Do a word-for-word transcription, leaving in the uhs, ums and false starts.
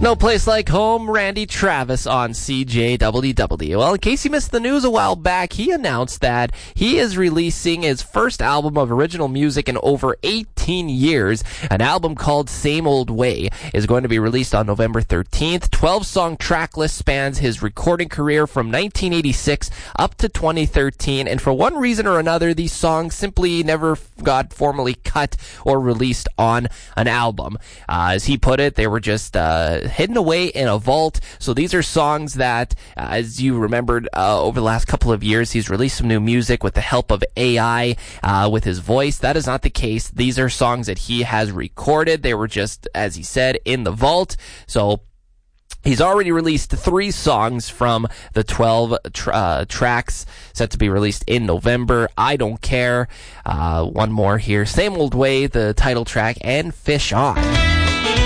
No place like home, Randy Travis on C J W W. Well, in case you missed the news a while back, he announced that he is releasing his first album of original music in over eighteen years. An album called Same Old Way is going to be released on November thirteenth. twelve-song track list spans his recording career from nineteen eighty-six up to twenty thirteen, and for one reason or another, these songs simply never got formally cut or released on an album. Uh, as he put it, they were just uh, hidden away in a vault. So these are songs that, uh, as you remembered, uh, over the last couple of years, he's released some new music with the help of A I, uh, with his voice. That is not the case. These are songs that he has recorded. They were just, as he said, in the vault. So he's already released three songs from the twelve tra- uh, tracks set to be released in November. I Don't Care. Uh, one more here. Same Old Way, the title track, and Fish On.